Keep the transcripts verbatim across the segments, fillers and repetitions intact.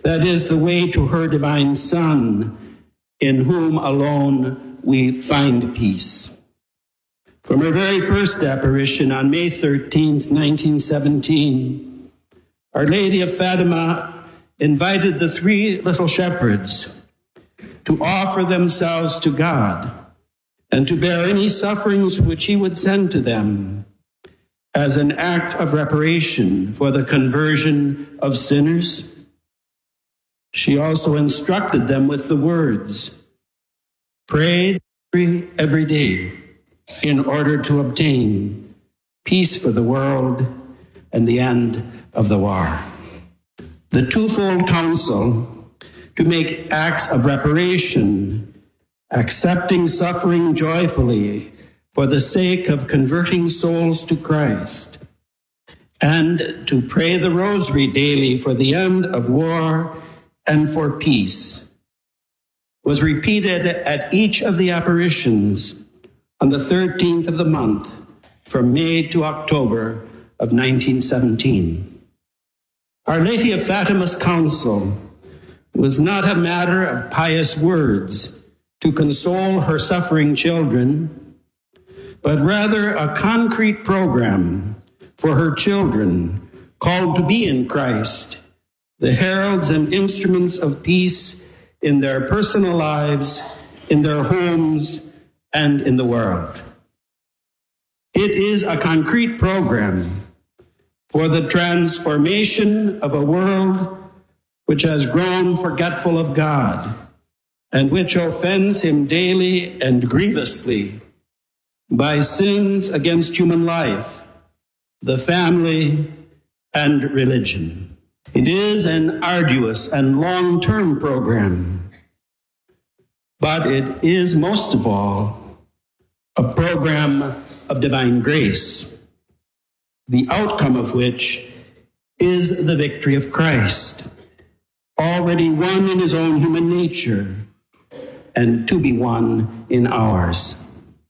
that is the way to her divine Son, in whom alone we find peace. From her very first apparition on May thirteenth, nineteen seventeen, Our Lady of Fatima invited the three little shepherds to offer themselves to God and to bear any sufferings which he would send to them as an act of reparation for the conversion of sinners. She also instructed them with the words, "Pray every day in order to obtain peace for the world and the end of the war." The twofold counsel to make acts of reparation, accepting suffering joyfully for the sake of converting souls to Christ, and to pray the rosary daily for the end of war and for peace, was repeated at each of the apparitions on the thirteenth of the month from May to October of nineteen seventeen. Our Lady of Fatima's counsel was not a matter of pious words to console her suffering children, but rather a concrete program for her children called to be in Christ, the heralds and instruments of peace in their personal lives, in their homes, and in the world. It is a concrete program for the transformation of a world which has grown forgetful of God and which offends him daily and grievously by sins against human life, the family, and religion. It is an arduous and long-term program, but it is most of all a program of divine grace, the outcome of which is the victory of Christ, already won in his own human nature and to be won in ours.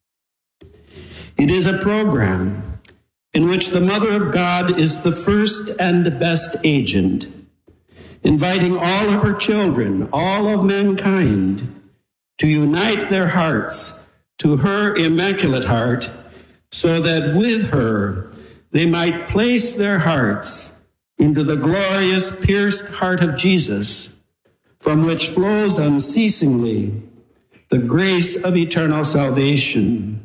It is a program in which the Mother of God is the first and best agent, inviting all of her children, all of mankind, to unite their hearts to her Immaculate Heart, so that with her they might place their hearts into the glorious pierced heart of Jesus, from which flows unceasingly the grace of eternal salvation.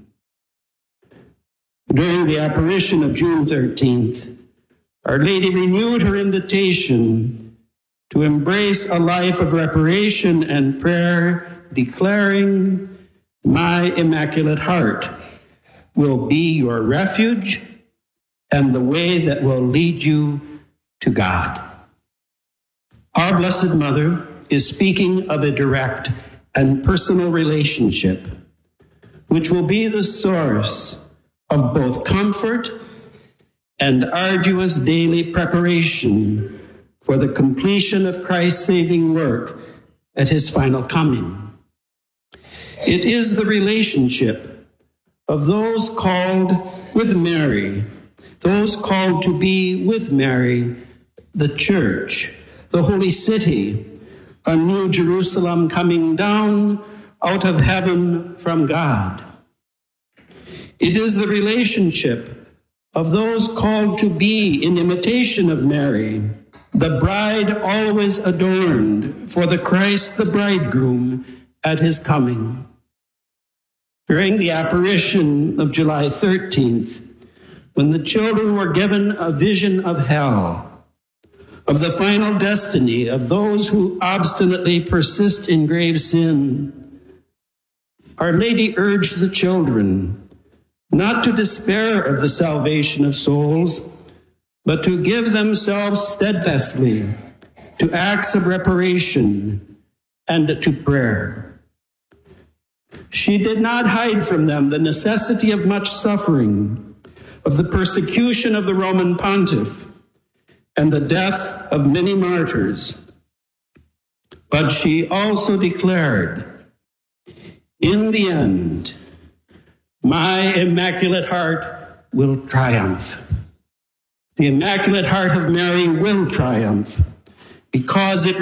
During the apparition of June thirteenth, Our Lady renewed her invitation to embrace a life of reparation and prayer, declaring, "My Immaculate Heart will be your refuge and the way that will lead you to God." Our Blessed Mother is speaking of a direct and personal relationship, which will be the source of both comfort and arduous daily preparation for the completion of Christ's saving work at his final coming. It is the relationship of those called with Mary, those called to be with Mary, the Church, the Holy City, a new Jerusalem coming down out of heaven from God. It is the relationship of those called to be in imitation of Mary, the bride always adorned for the Christ the bridegroom at his coming. During the apparition of July thirteenth, when the children were given a vision of hell, of the final destiny of those who obstinately persist in grave sin, Our Lady urged the children not to despair of the salvation of souls, but to give themselves steadfastly to acts of reparation and to prayer. She did not hide from them the necessity of much suffering, of the persecution of the Roman pontiff, and the death of many martyrs. But she also declared, "In the end, my Immaculate Heart will triumph." The Immaculate Heart of Mary will triumph because it